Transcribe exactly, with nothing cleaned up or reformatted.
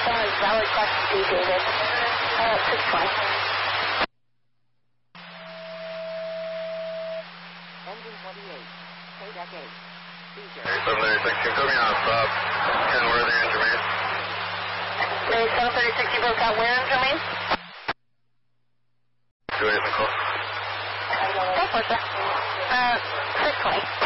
Sorry, Valley Crossing D, David. Uh, six twenty. Engine twenty-eight. K-Deck eight. seven thirty-six, you put me on stop. ten Worthy and Jermaine. seven thirty-six, you broke out where in Jermaine? two eight, Nicole. Go for it, sir. Uh, six twenty.